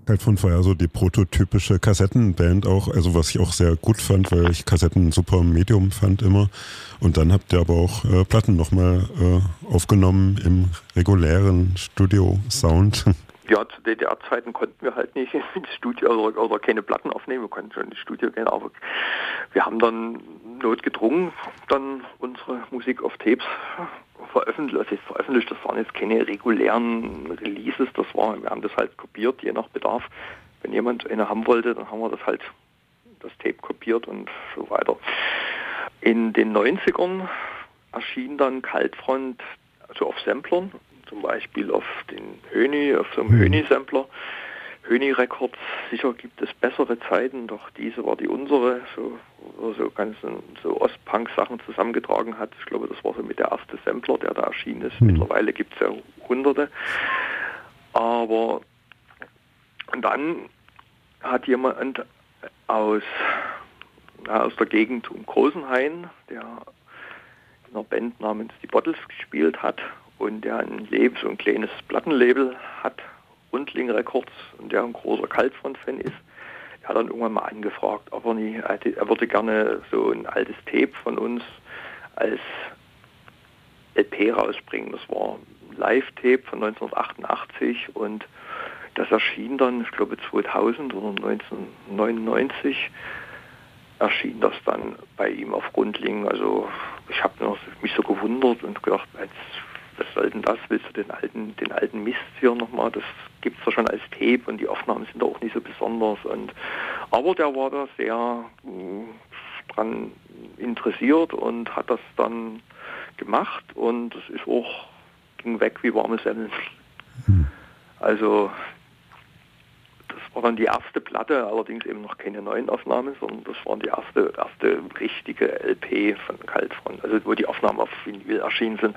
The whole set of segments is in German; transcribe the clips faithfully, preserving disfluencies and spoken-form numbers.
Kaltfront war ja so die prototypische Kassettenband auch, also was ich auch sehr gut fand, weil ich Kassetten super Medium fand immer. Und dann habt ihr aber auch äh, Platten nochmal äh, aufgenommen im regulären Studio-Sound. Ja, zu D D R-Zeiten konnten wir halt nicht ins Studio oder, oder keine Platten aufnehmen, wir konnten schon ins Studio gehen, aber wir haben dann notgedrungen dann unsere Musik auf Tapes veröffentlicht. Also veröffentlicht, das waren jetzt keine regulären Releases, das war, wir haben das halt kopiert, je nach Bedarf. Wenn jemand eine haben wollte, dann haben wir das halt, das Tape kopiert und so weiter. In den neunzigern erschien dann Kaltfront also auf Samplern, zum Beispiel auf den Höni, auf so einem Höni-Sampler. Höni Records, sicher gibt es bessere Zeiten, doch diese war die unsere, so, so ganz so Ostpunk-Sachen zusammengetragen hat. Ich glaube, das war so mit der erste Sampler, der da erschienen ist. Mhm. Mittlerweile gibt es ja hunderte. Aber und dann hat jemand aus, ja, aus der Gegend um Großenhain, der in einer Band namens Die Bottles gespielt hat und der ein Lab, so ein kleines Plattenlabel hat, Rundling Records, und der ein großer Kaltfront-Fan ist, der hat dann irgendwann mal angefragt, ob er nie, er würde gerne so ein altes Tape von uns als L P rausbringen. Das war ein Live-Tape von neunzehnhundertachtundachtzig und das erschien dann, ich glaube zweitausend oder neunzehnhundertneunundneunzig erschien das dann bei ihm auf Rundling. Also ich habe mich so gewundert und gedacht, jetzt, was soll denn das? Willst du den alten, den alten Mist hier nochmal? Das gibt es ja schon als Tape und die Aufnahmen sind auch nicht so besonders. Und, aber der war da sehr äh, dran interessiert und hat das dann gemacht und es ist auch, ging weg wie warme Semmeln. Hm. Also das war dann die erste Platte, allerdings eben noch keine neuen Aufnahmen, sondern das war die erste, erste richtige L P von Kaltfront, also wo die Aufnahmen auf Vinyl erschienen sind.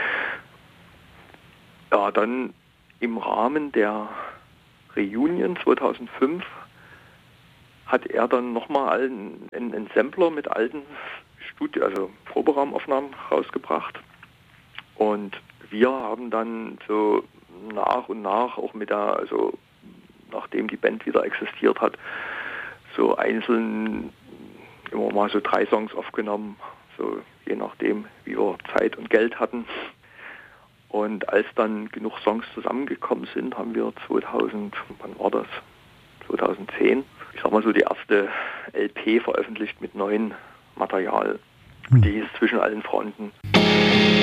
Ja, dann im Rahmen der Reunion zweitausendfünf hat er dann nochmal einen, einen Sampler mit alten Studio, also Proberaumaufnahmen rausgebracht. Und wir haben dann so nach und nach auch mit der, also nachdem die Band wieder existiert hat, so einzeln immer mal so drei Songs aufgenommen, so je nachdem, wie wir Zeit und Geld hatten. Und als dann genug Songs zusammengekommen sind, haben wir zweitausend, wann war das? zweitausendzehn, ich sag mal so die erste L P veröffentlicht mit neuem Material. Die ist zwischen allen Fronten.